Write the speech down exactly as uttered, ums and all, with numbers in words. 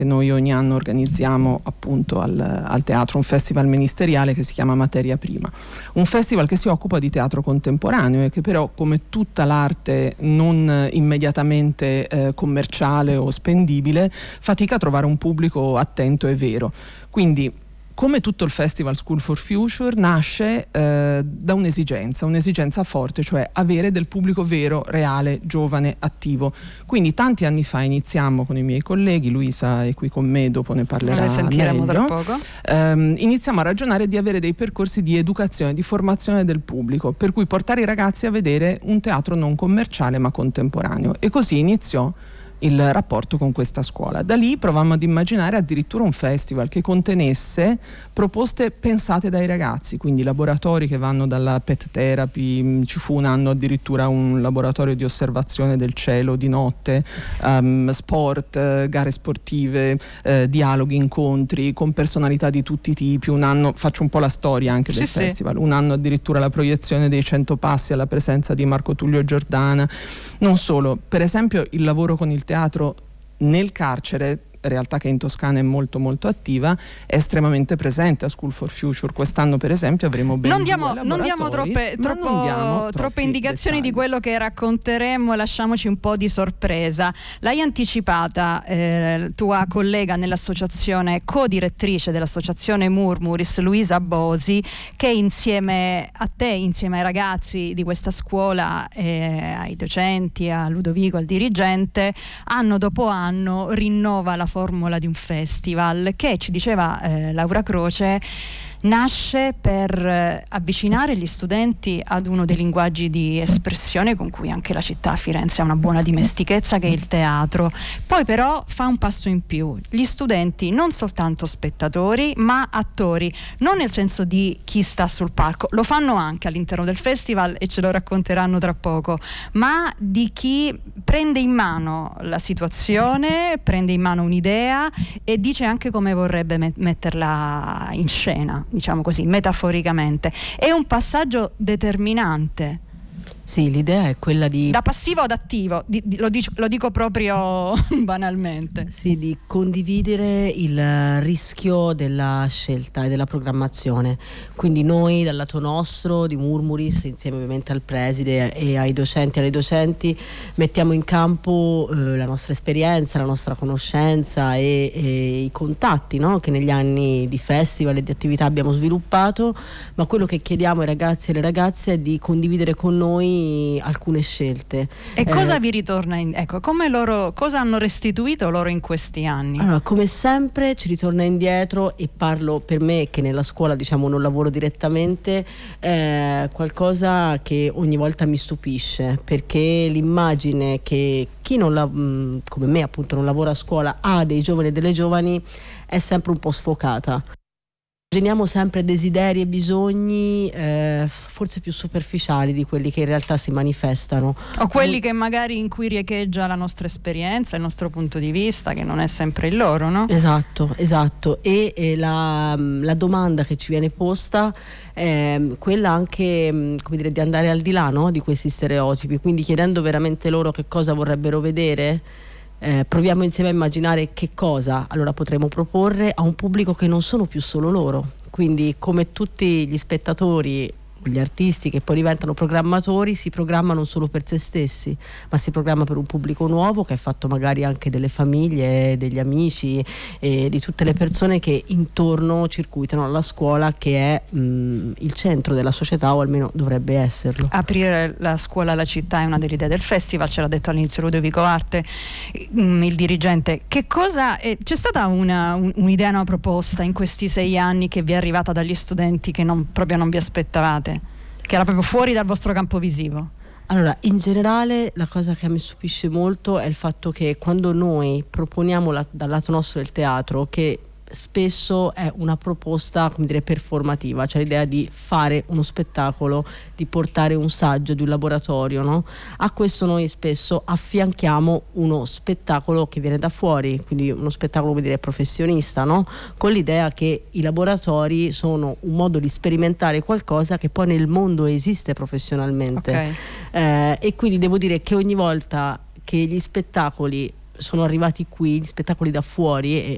Noi ogni anno organizziamo appunto al, al teatro un festival ministeriale che si chiama Materia Prima, un festival che si occupa di teatro contemporaneo e che però, come tutta l'arte non immediatamente eh, commerciale o spendibile, fatica a trovare un pubblico attento e vero. Quindi, come tutto il Festival School for Future, nasce eh, da un'esigenza, un'esigenza forte, cioè avere del pubblico vero, reale, giovane, attivo. Quindi tanti anni fa iniziamo con i miei colleghi, Luisa è qui con me, dopo ne parlerà meglio. Sentiremo tra poco. Ehm, iniziamo a ragionare di avere dei percorsi di educazione, di formazione del pubblico, per cui portare i ragazzi a vedere un teatro non commerciale ma contemporaneo. E così iniziò il rapporto con questa scuola. Da lì provammo ad immaginare addirittura un festival che contenesse proposte pensate dai ragazzi, quindi laboratori che vanno dalla pet therapy, ci fu un anno addirittura un laboratorio di osservazione del cielo di notte, um, sport, eh, gare sportive, eh, dialoghi, incontri con personalità di tutti i tipi. Un anno, faccio un po' la storia anche del sì, festival, sì. un anno addirittura la proiezione dei cento passi alla presenza di Marco Tullio Giordana. Non solo, per esempio il lavoro con il teatro nel carcere, realtà che in Toscana è molto molto attiva, è estremamente presente a School for Future. Quest'anno per esempio avremo ben non diamo, due non diamo troppe, troppo, non diamo troppe indicazioni dettagli di quello che racconteremo, lasciamoci un po' di sorpresa. L'hai anticipata eh, tua collega nell'associazione, co-direttrice dell'associazione Murmuris, Luisa Bosi, che insieme a te, insieme ai ragazzi di questa scuola, eh, ai docenti, a Ludovico, al dirigente, anno dopo anno rinnova la formula di un festival che, ci diceva eh, Laura Croce, nasce per eh, avvicinare gli studenti ad uno dei linguaggi di espressione con cui anche la città, Firenze, ha una buona dimestichezza, che è il teatro. Poi però fa un passo in più: gli studenti non soltanto spettatori ma attori, non nel senso di chi sta sul palco, lo fanno anche all'interno del festival e ce lo racconteranno tra poco, ma di chi prende in mano la situazione, prende in mano un'idea e dice anche come vorrebbe met- metterla in scena, diciamo così, metaforicamente. È un passaggio determinante. Sì, l'idea è quella di... Da passivo ad attivo, di, di, lo, dico, lo dico proprio banalmente. Sì, di condividere il rischio della scelta e della programmazione. Quindi noi dal lato nostro di Murmuris, insieme ovviamente al preside e ai docenti e alle docenti, mettiamo in campo eh, la nostra esperienza, la nostra conoscenza e, e i contatti, no? Che negli anni di festival e di attività abbiamo sviluppato, ma quello che chiediamo ai ragazzi e alle ragazze è di condividere con noi alcune scelte. E cosa eh, vi ritorna in, ecco, come loro, cosa hanno restituito loro in questi anni? Allora, come sempre ci ritorna indietro, e parlo per me che nella scuola, diciamo, non lavoro direttamente, eh, qualcosa che ogni volta mi stupisce, perché l'immagine che chi non la, come me appunto non lavora a scuola ha dei giovani e delle giovani è sempre un po' sfocata. Immaginiamo sempre desideri e bisogni eh, forse più superficiali di quelli che in realtà si manifestano. O quelli che magari in cui riecheggia la nostra esperienza, il nostro punto di vista, che non è sempre il loro, no? Esatto, esatto. E, e la, la domanda che ci viene posta è quella anche, come dire, di andare al di là, no? Di questi stereotipi, quindi chiedendo veramente loro che cosa vorrebbero vedere. Eh, proviamo insieme a immaginare che cosa allora potremo proporre a un pubblico che non sono più solo loro. Quindi, come tutti gli spettatori, gli artisti che poi diventano programmatori, si programma non solo per se stessi, ma si programma per un pubblico nuovo che è fatto magari anche delle famiglie, degli amici e di tutte le persone che intorno circuitano alla scuola, che è mh, il centro della società, o almeno dovrebbe esserlo. Aprire la scuola alla città è una delle idee del festival, ce l'ha detto all'inizio Ludovico Arte, mh, il dirigente. Che cosa è, c'è stata una, un, un'idea, una proposta in questi sei anni che vi è arrivata dagli studenti che non, proprio non vi aspettavate, che era proprio fuori dal vostro campo visivo? Allora, in generale la cosa che mi stupisce molto è il fatto che quando noi proponiamo la, dal lato nostro del teatro, che spesso è una proposta, come dire, performativa, cioè l'idea di fare uno spettacolo, di portare un saggio di un laboratorio, no? A questo noi spesso affianchiamo uno spettacolo che viene da fuori, quindi uno spettacolo, come dire, professionista, no? Con l'idea che i laboratori sono un modo di sperimentare qualcosa che poi nel mondo esiste professionalmente. Okay. Eh, e quindi devo dire che ogni volta che gli spettacoli sono arrivati qui, gli spettacoli da fuori, e